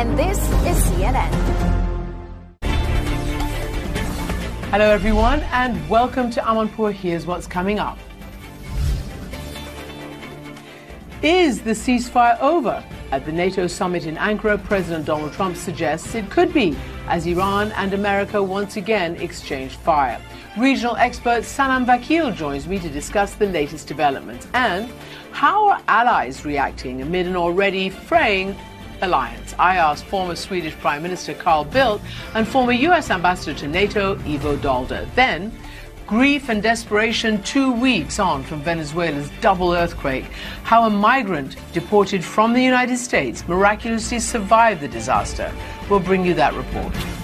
and this is CNN. Hello everyone and welcome to Amanpour. Here's what's coming up. Is the ceasefire over? At the NATO summit in Ankara, President Donald Trump suggests it could be, as Iran and America once again exchange fire. Regional expert Sanam Vakil joins me to discuss the latest developments and how are allies reacting amid an already fraying alliance. I asked former Swedish Prime Minister Carl Bildt and former US Ambassador to NATO Ivo Daalder. Then, grief and desperation 2 weeks on from Venezuela's double earthquake. How a migrant deported from the United States miraculously survived the disaster. We'll bring you that report.